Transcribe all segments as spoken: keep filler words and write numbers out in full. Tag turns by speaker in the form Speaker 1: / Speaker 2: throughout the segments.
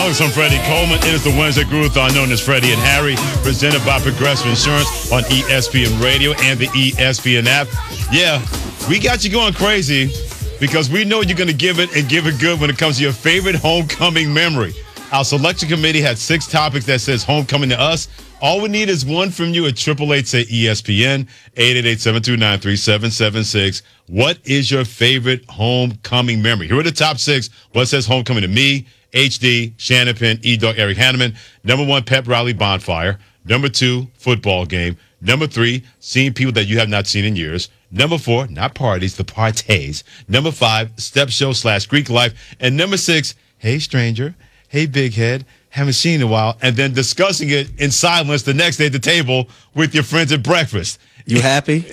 Speaker 1: I'm Freddie Coleman. It is the Wednesday Groove-thon known as Freddie and Harry, presented by Progressive Insurance on E S P N Radio and the E S P N app. Yeah, we got you going crazy because we know you're going to give it and give it good when it comes to your favorite homecoming memory. Our selection committee had six topics that says homecoming to us. All we need is one from you at eight eight eight, say E S P N, eight eight eight, seven two nine, three seven seven six. What is your favorite homecoming memory? Here are the top six. What says homecoming to me? H D, Shannon Penn, E-Dog, Eric Hanneman. Number one, pep rally bonfire. Number two, football game. Number three, seeing people that you have not seen in years. Number four, not parties, the parties. Number five, step show slash Greek life. And number six, hey, stranger. Hey, big head. Haven't seen in a while. And then discussing it in silence the next day at the table with your friends at breakfast.
Speaker 2: You happy?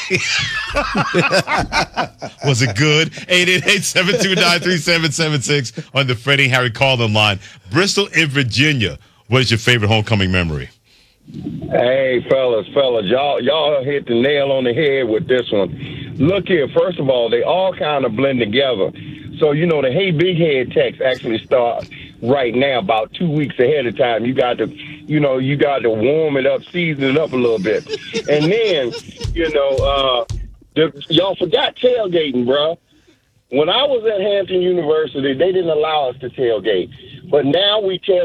Speaker 1: Was it good? eight eight eight, seven two nine, three seven seven six on the Freddie and Harry call-in line. Bristol in Virginia. What is your favorite homecoming memory?
Speaker 3: Hey, fellas, fellas, y'all, y'all hit the nail on the head with this one. Look here, first of all, they all kind of blend together. So, you know, the Hey Big Head text actually starts right now, about two weeks ahead of time. You got to, you know, you got to warm it up, season it up a little bit. And then, you know, uh, the, y'all forgot tailgating, bro. When I was at Hampton University, they didn't allow us to tailgate. But now we tailgate.